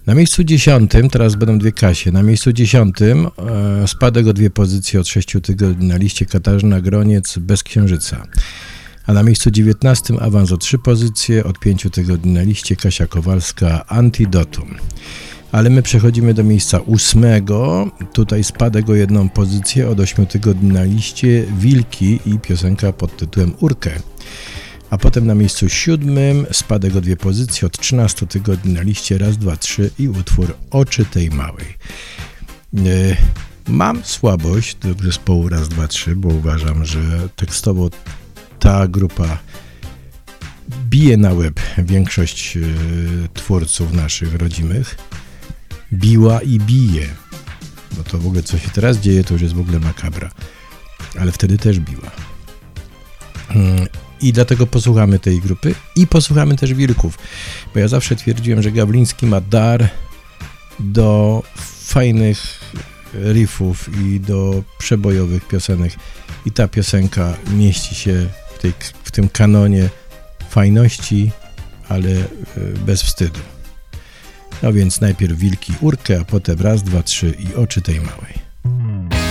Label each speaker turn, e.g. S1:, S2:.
S1: Na miejscu 10, teraz będą dwie Kasie, na miejscu 10 spadek o 2 pozycje od 6 tygodni na liście Katarzyna Groniec bez Księżyca. A na miejscu 19 awans o 3 pozycje od 5 tygodni na liście Kasia Kowalska Antidotum. Ale my przechodzimy do miejsca 8, tutaj spadek o 1 pozycję od 8 tygodni na liście Wilki i piosenka pod tytułem Urkę. A potem na miejscu 7 spadek o 2 pozycje od 13 tygodni na liście Raz, dwa, trzy i utwór Oczy tej małej. Mam słabość do zespołu Raz, dwa, trzy, bo uważam, że tekstowo ta grupa bije na łeb większość twórców naszych rodzimych. Biła i bije. Bo to w ogóle co się teraz dzieje, to już jest w ogóle makabra. Ale wtedy też biła. I dlatego posłuchamy tej grupy i posłuchamy też Wilków. Bo ja zawsze twierdziłem, że Gawliński ma dar do fajnych riffów i do przebojowych piosenek. I ta piosenka mieści się w tym kanonie fajności, ale bez wstydu. No więc najpierw Wilki, Urkę, a potem Raz, dwa, trzy i Oczy tej małej.